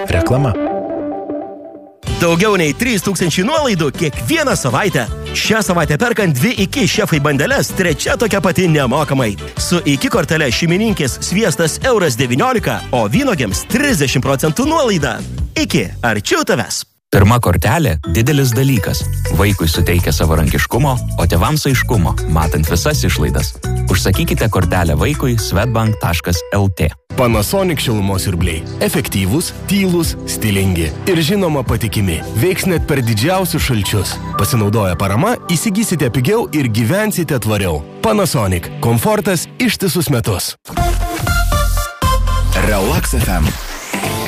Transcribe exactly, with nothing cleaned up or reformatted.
Reklama. Daugiau nei trys tūkstančiai nuolaidų kiekvieną savaitę. Šią savaitę perkant dvi iki šefai bandeles, trečia tokia pati nemokamai. Su iki kortele šeimininkės sviestas euras devyniolika, o vynogiams trisdešimt procentų nuolaida. Iki, arčiau tavęs. Pirma kortelė – didelis dalykas. Vaikui suteikia savarankiškumo, o tėvams aiškumo, matant visas išlaidas. Užsakykite kortelę vaikui swedbank taškas el tė. Panasonic šilumos siurbliai. Efektyvūs, tylūs, stilingi ir žinoma patikimi. Veiks net per didžiausius šalčius. Pasinaudoję parama, įsigysite pigiau ir gyvensite tvariau. Panasonic. Komfortas ištisus metus. Relax ef em.